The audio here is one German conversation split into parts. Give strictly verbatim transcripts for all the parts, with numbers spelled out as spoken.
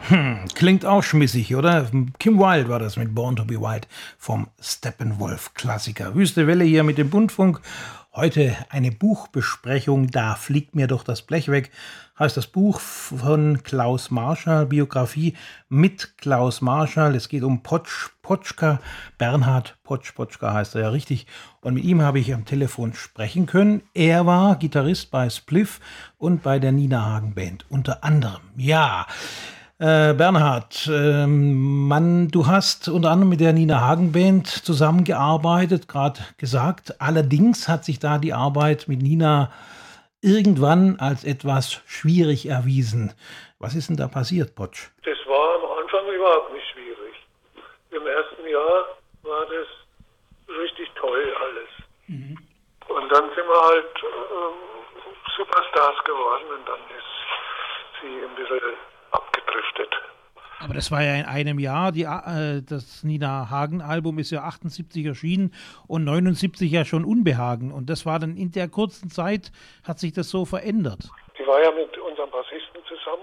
Hm, klingt auch schmissig, oder? Kim Wilde war das mit Born to be Wild vom Steppenwolf-Klassiker. Wüste Welle hier mit dem Bundfunk. Heute eine Buchbesprechung, da fliegt mir doch das Blech weg. Heißt das Buch von Klaus Marschall, Biografie mit Klaus Marschall. Es geht um Potsch, Potschka, Bernhard Potsch, Potschka heißt er ja richtig. Und mit ihm habe ich am Telefon sprechen können. Er war Gitarrist bei Spliff und bei der Nina Hagen Band unter anderem. Ja, Äh, Bernhard, ähm, Mann, du hast unter anderem mit der Nina Hagen Band zusammengearbeitet, gerade gesagt. Allerdings hat sich da die Arbeit mit Nina irgendwann als etwas schwierig erwiesen. Was ist denn da passiert, Potsch? Das war am Anfang überhaupt nicht schwierig. Im ersten Jahr war das richtig toll alles. Mhm. Und dann sind wir halt äh, Superstars geworden und dann ist sie ein bisschen abgedriftet. Aber das war ja in einem Jahr, die, äh, das Nina Hagen-Album ist ja achtundsiebzig erschienen und neunundsiebzig ja schon Unbehagen. Und das war dann in der kurzen Zeit, hat sich das so verändert. Die war ja mit unserem Bassisten zusammen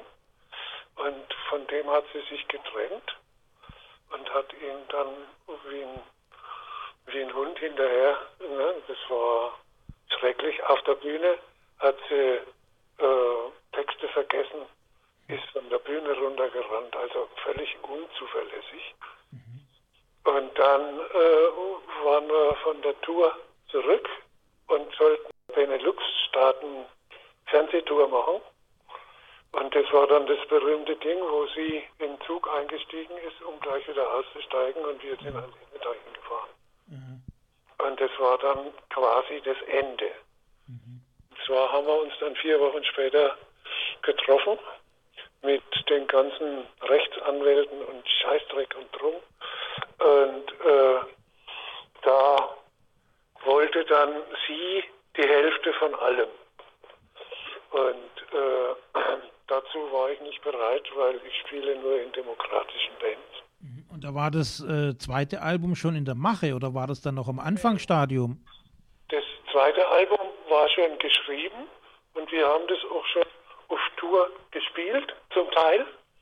und von dem hat sie sich getrennt und hat ihn dann wie ein, wie ein Hund hinterher, ne? Das war schrecklich. Auf der Bühne hat sie äh, Texte vergessen, ist von der Bühne runtergerannt, also völlig unzuverlässig. Mhm. Und dann äh, waren wir von der Tour zurück und sollten Benelux-Staaten Fernsehtour machen. Und das war dann das berühmte Ding, wo sie im Zug eingestiegen ist, um gleich wieder auszusteigen, und wir sind mhm. an sie dahin gefahren. Mhm. Und das war dann quasi das Ende. Mhm. Und zwar haben wir uns dann vier Wochen später getroffen mit den ganzen Rechtsanwälten und Scheißdreck und drum. Und äh, da wollte dann sie die Hälfte von allem. Und äh, dazu war ich nicht bereit, weil ich spiele nur in demokratischen Bands. Und da war das äh, zweite Album schon in der Mache oder war das dann noch im Anfangsstadium? Das zweite Album war schon geschrieben und wir haben das auch schon auf Tour gespielt, zum Teil.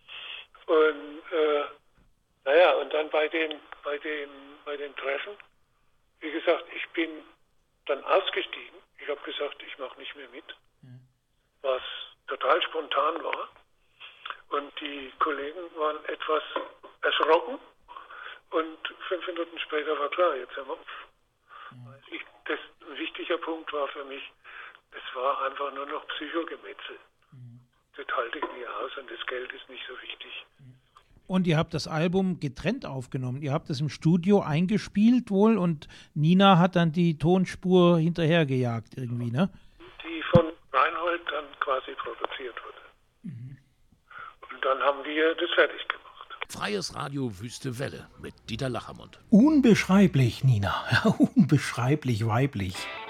Und äh, naja, und dann bei den, bei den, bei den Treffen, wie gesagt, ich bin dann ausgestiegen. Ich habe gesagt, ich mache nicht mehr mit, mhm. was total spontan war. Und die Kollegen waren etwas erschrocken. Und fünf Minuten später war klar, jetzt haben wir auf. Mhm. Ich, das, ein wichtiger Punkt war für mich, es war einfach nur noch Psychogemetzel. Das halte ich nie aus und das Geld ist nicht so wichtig. Und ihr habt das Album getrennt aufgenommen. Ihr habt es im Studio eingespielt wohl und Nina hat dann die Tonspur hinterhergejagt irgendwie, ne? Die von Reinhold dann quasi produziert wurde. Mhm. Und dann haben wir das fertig gemacht. Freies Radio Wüste Welle mit Dieter Lachermund. Unbeschreiblich, Nina. Unbeschreiblich weiblich.